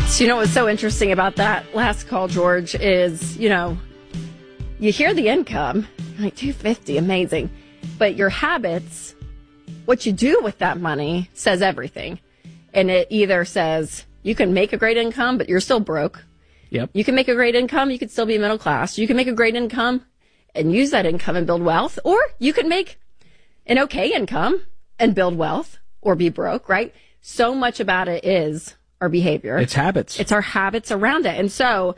So, you know what's so interesting about that last call, George, is, you hear the income, like $250, amazing. But your habits, what you do with that money says everything. And it either says you can make a great income, but you're still broke. Yep. You can make a great income, you could still be middle class. You can make a great income and use that income and build wealth. Or you can make an okay income and build wealth or be broke, right? So much about it is our behavior. It's habits. It's our habits around it. And so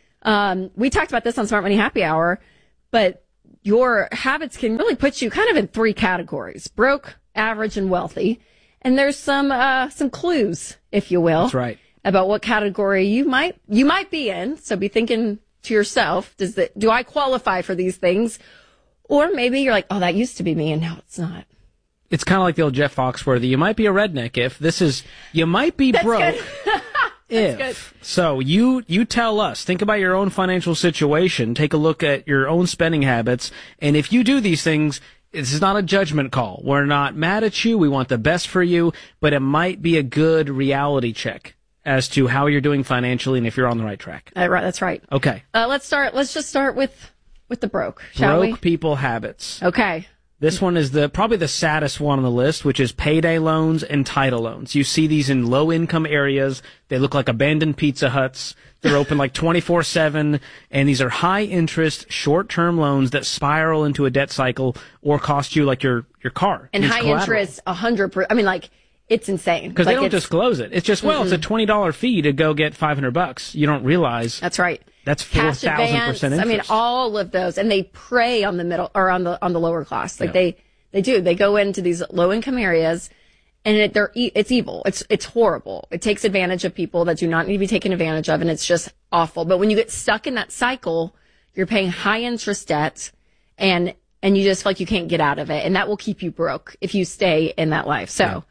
we talked about this on Smart Money Happy Hour, but your habits can really put you kind of in three categories: broke, average, and wealthy. And there's some clues, if you will. That's right. About what category you might be in. So be thinking to yourself, do I qualify for these things? Or maybe you're like, oh, that used to be me and now it's not. It's kind of like the old Jeff Foxworthy. You might be a redneck if this is, you might be broke. If. Good. So you tell us, think about your own financial situation, take a look at your own spending habits, and if you do these things, this is not a judgment call. We're not mad at you. We want the best for you, but it might be a good reality check as to how you're doing financially and if you're on the right track. Right, that's right. Okay. Let's just start with the broke, shall we? Broke people habits. Okay. This one is probably the saddest one on the list, which is payday loans and title loans. You see these in low-income areas. They look like abandoned Pizza Huts. They're open like 24/7, and these are high-interest, short-term loans that spiral into a debt cycle or cost you like your car. And high collateral. interest, 100%. I mean, like, it's insane. Because they don't disclose it. It's just, it's a $20 fee to go get $500. You don't realize. That's right. That's 4,000% interest. I mean, all of those, and they prey on the middle or on the lower class. Like they do. They go into these low income areas, and it's evil. It's horrible. It takes advantage of people that do not need to be taken advantage of, and it's just awful. But when you get stuck in that cycle, you're paying high interest debt, and you just feel like you can't get out of it, and that will keep you broke if you stay in that life. So,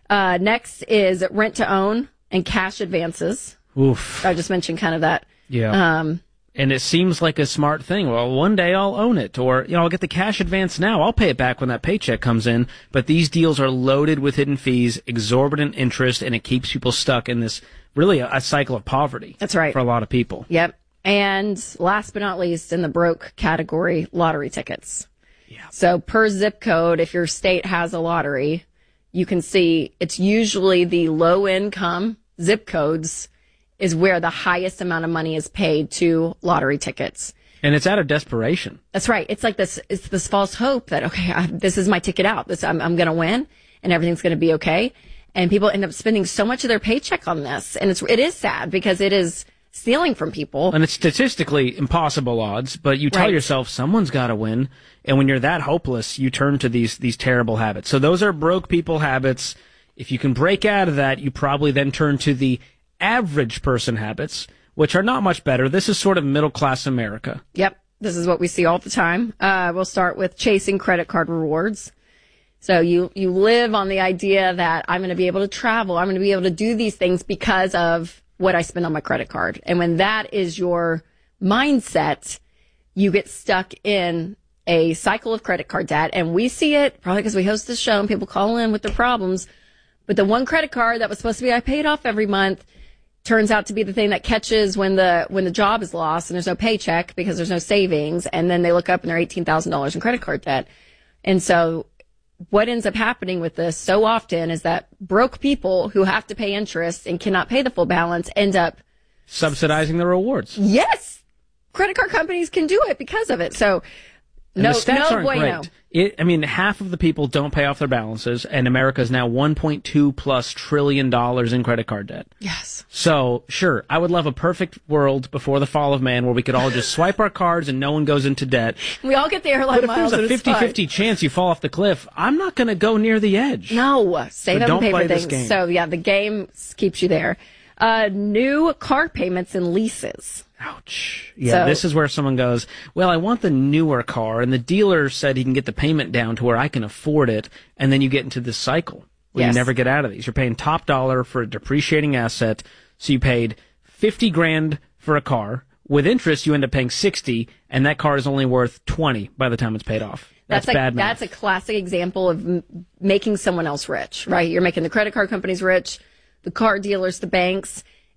next is rent to own and cash advances. Oof. I just mentioned kind of that. Yeah. And it seems like a smart thing. Well, one day I'll own it, or, I'll get the cash advance now. I'll pay it back when that paycheck comes in. But these deals are loaded with hidden fees, exorbitant interest, and it keeps people stuck in this really a cycle of poverty. That's right. For a lot of people. Yep. And last but not least, in the broke category, lottery tickets. Yeah. So per zip code, if your state has a lottery, you can see it's usually the low income zip codes is where the highest amount of money is paid to lottery tickets. And it's out of desperation. That's right. It's like this false hope that, okay, this is my ticket out. I'm going to win and everything's going to be okay. And people end up spending so much of their paycheck on this. And it is sad because it is stealing from people. And it's statistically impossible odds, but you tell yourself someone's got to win. And when you're that hopeless, you turn to these terrible habits. So those are broke people habits. If you can break out of that, you probably then turn to the average person habits, which are not much better. This is sort of middle class America. Yep. This is what we see all the time. We'll start with chasing credit card rewards. So you live on the idea that I'm going to be able to travel. I'm going to be able to do these things because of what I spend on my credit card. And when that is your mindset, you get stuck in a cycle of credit card debt. And we see it probably because we host this show and people call in with their problems. But the one credit card that was supposed to be I paid off every month turns out to be the thing that catches when the job is lost and there's no paycheck because there's no savings, and then they look up and they're $18,000 in credit card debt. And so what ends up happening with this so often is that broke people who have to pay interest and cannot pay the full balance end up subsidizing the rewards. Yes. Credit card companies can do it because of it. So and no, the stats aren't bueno. Great. Half of the people don't pay off their balances, and America is now $1.2+ trillion in credit card debt. Yes. So, sure, I would love a perfect world before the fall of man where we could all just swipe our cards and no one goes into debt. We all get the airline miles. But if there's a 50-50 chance you fall off the cliff, I'm not going to go near the edge. No, save up and pay for things. Game. So, the game keeps you there. New car payments and leases. Ouch. Yeah, this is where someone goes, well, I want the newer car, and the dealer said he can get the payment down to where I can afford it, and then you get into this cycle where you never get out of these. You're paying top dollar for a depreciating asset, so you paid $50,000 for a car. With interest, you end up paying $60,000, and that car is only worth $20,000 by the time it's paid off. That's bad math. That's a classic example of making someone else rich, right? You're making the credit card companies rich, the car dealers, the banks.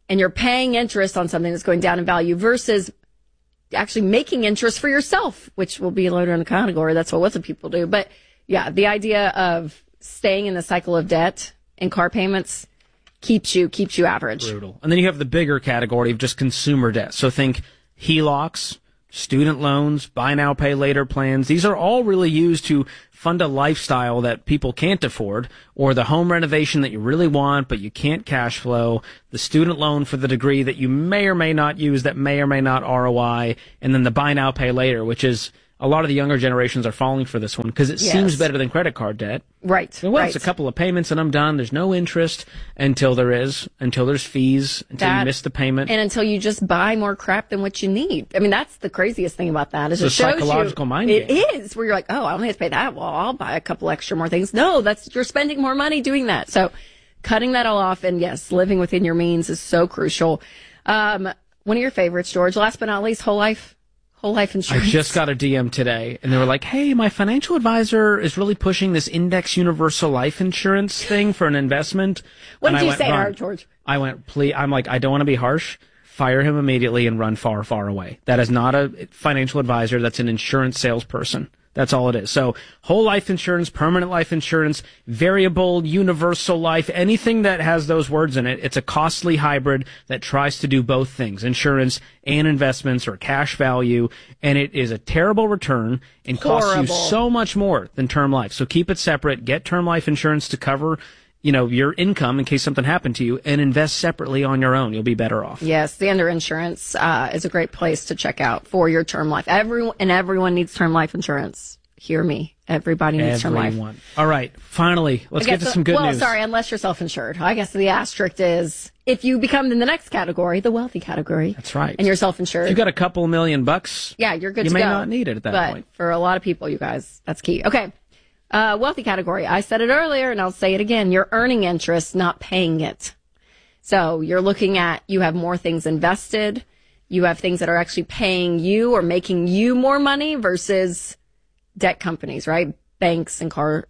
and you're paying interest on something that's going down in value versus actually making interest for yourself, which will be later in the category. That's what wealthy people do. But yeah, the idea of staying in the cycle of debt and car payments keeps you average. Brutal. And then you have the bigger category of just consumer debt. So think HELOCs, student loans, buy now, pay later plans. These are all really used to fund a lifestyle that people can't afford, or the home renovation that you really want but you can't cash flow, the student loan for the degree that you may or may not use that may or may not ROI, and then the buy now, pay later, which is a lot of the younger generations are falling for this one because it seems better than credit card debt. Right. It's a couple of payments and I'm done. There's no interest until there's fees, until you miss the payment. And until you just buy more crap than what you need. I mean, that's the craziest thing about that. Is it's a psychological mind game. It is, where you're like, oh, I only have to pay that. Well, I'll buy a couple extra more things. No, you're spending more money doing that. So cutting that all off and yes, living within your means is so crucial. One of your favorites, George, last but not least, whole life insurance. I just got a DM today, and they were like, hey, my financial advisor is really pushing this index universal life insurance thing for an investment. What did you say to her, George? I went, please, I'm like, I don't want to be harsh. Fire him immediately and run far, far away. That is not a financial advisor. That's an insurance salesperson. That's all it is. So whole life insurance, permanent life insurance, variable, universal life, anything that has those words in it, it's a costly hybrid that tries to do both things, insurance and investments or cash value, and it is a terrible return and costs you so much more than term life. So keep it separate. Get term life insurance to cover your income in case something happened to you, and invest separately on your own. You'll be better off. Yes, the Underinsurance is a great place to check out for your term life. Everyone needs term life insurance. Hear me. Everybody needs term life. All right. Finally, let's get to some good news. Well, sorry, unless you're self-insured. I guess the asterisk is if you become in the next category, the wealthy category. That's right. And you're self-insured. If you've got a couple $1 million, yeah, you're good to go. You may not need it at that point. But for a lot of people, you guys, that's key. Okay. Wealthy category. I said it earlier and I'll say it again. You're earning interest, not paying it. So you're looking at, you have more things invested. You have things that are actually paying you or making you more money versus debt companies, right? Banks and car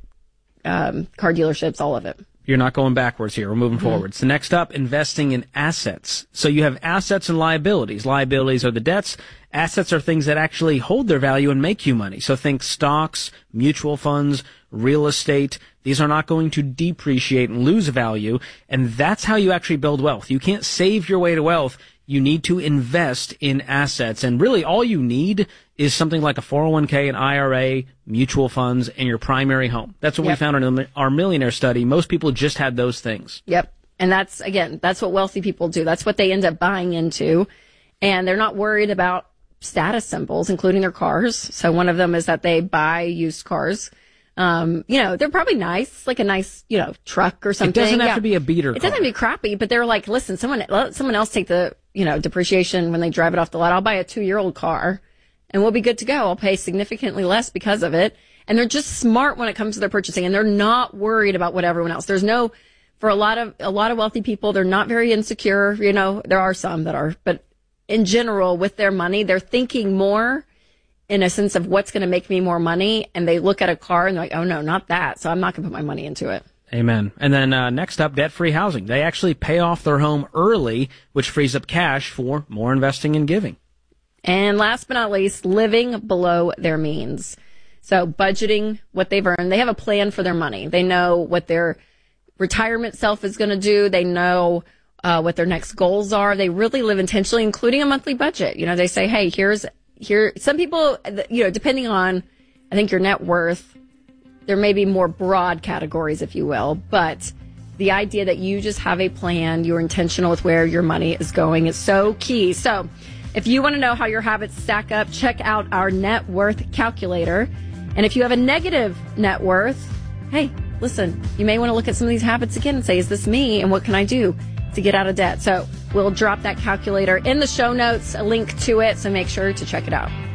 dealerships, all of it. You're not going backwards here. We're moving forward. So next up, investing in assets. So you have assets and liabilities. Liabilities are the debts. Assets are things that actually hold their value and make you money. So think stocks, mutual funds, real estate. These are not going to depreciate and lose value. And that's how you actually build wealth. You can't save your way to wealth. You need to invest in assets. And really all you need is something like a 401k, an IRA, mutual funds, and your primary home. That's what we found in our millionaire study. Most people just had those things. Yep. And that's what wealthy people do. That's what they end up buying into. And they're not worried about status symbols, including their cars. So one of them is that they buy used cars. They're probably nice, like a nice, truck or something. It doesn't have to be a beater car. It doesn't have to be crappy, but they're like, listen, let someone else take the, depreciation when they drive it off the lot. I'll buy a 2-year-old car and we'll be good to go. I'll pay significantly less because of it. And they're just smart when it comes to their purchasing, and they're not worried about what everyone else. For a lot of wealthy people, they're not very insecure. There are some that are, but in general, with their money, they're thinking more in a sense of what's going to make me more money. And they look at a car and they're like, oh no, not that. So I'm not going to put my money into it. Amen. And then next up, debt-free housing. They actually pay off their home early, which frees up cash for more investing and giving. And last but not least, living below their means. So budgeting what they've earned. They have a plan for their money. They know what their retirement self is going to do. They know what their next goals are. They really live intentionally, including a monthly budget. They say, hey, here, some people, depending on, I think, your net worth, there may be more broad categories, if you will, but the idea that you just have a plan, you're intentional with where your money is going is so key. So if you want to know how your habits stack up, check out our net worth calculator. And if you have a negative net worth, hey, listen, you may want to look at some of these habits again and say, is this me? And what can I do to get out of debt? So we'll drop that calculator in the show notes, a link to it. So make sure to check it out.